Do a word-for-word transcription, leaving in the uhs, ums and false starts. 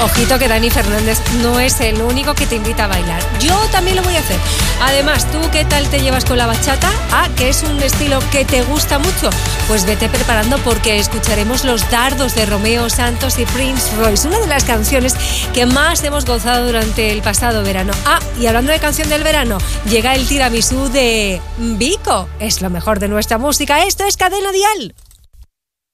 Ojito que Dani Fernández no es el único que te invita a bailar. Yo también lo voy a hacer. Además, ¿tú qué tal te llevas con la bachata? Ah, que es un estilo que te gusta mucho. Pues vete preparando porque escucharemos Los Dardos de Romeo Santos y Prince Royce, una de las canciones que más hemos gozado durante el pasado verano. Ah, y hablando de canción del verano, llega el tiramisú de Vico. Es lo mejor de nuestra música. Esto es Cadena Dial.